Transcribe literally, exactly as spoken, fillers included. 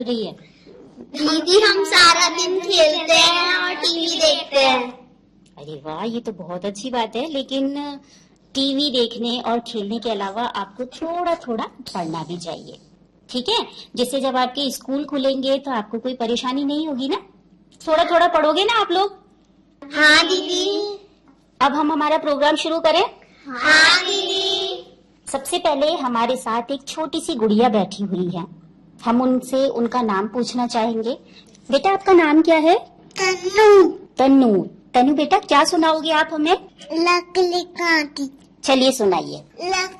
रही है। दीदी हम सारा दिन खेलते हैं और टीवी देखते हैं। अरे वाह, ये तो बहुत अच्छी बात है। लेकिन टीवी देखने और खेलने के अलावा आपको थोड़ा थोड़ा पढ़ना भी चाहिए, ठीक है? जिससे जब आपके स्कूल खुलेंगे तो आपको कोई परेशानी नहीं होगी ना। थोड़ा थोड़ा पढ़ोगे ना आप लोग? हाँ दीदी। अब हम हमारा प्रोग्राम शुरू करें। हाँ दीदी। सबसे पहले हमारे साथ एक छोटी सी गुड़िया बैठी हुई है। हम उनसे उनका नाम पूछना चाहेंगे। बेटा, आपका नाम क्या है? तन्नू। तन्नू। तन्नू बेटा, क्या सुनाओगे आप हमें? लकड़ी काटी। चलिए सुनाइए। लक